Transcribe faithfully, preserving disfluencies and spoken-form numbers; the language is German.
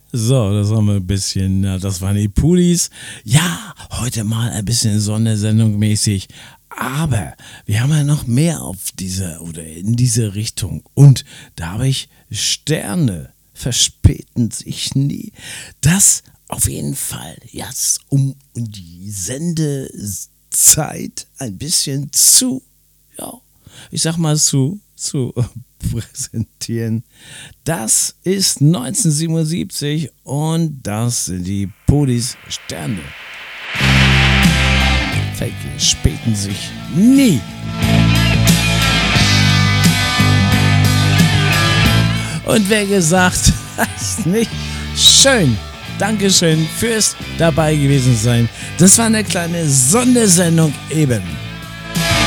So, das haben wir ein bisschen, na, das waren die Pudis. Ja, heute mal ein bisschen Sondersendung mäßig. Aber wir haben ja noch mehr auf diese oder in diese Richtung. Und da habe ich Sterne verspäten sich nie. Das auf jeden Fall jetzt, um die Sendezeit ein bisschen zu, ja, ich sag mal zu, zu präsentieren. Das ist neunzehnhundertsiebenundsiebzig und das sind die Pudis Sterne. Verspäten sich nie. Und wer gesagt hat, nicht schön. Dankeschön fürs dabei gewesen sein. Das war eine kleine Sondersendung eben.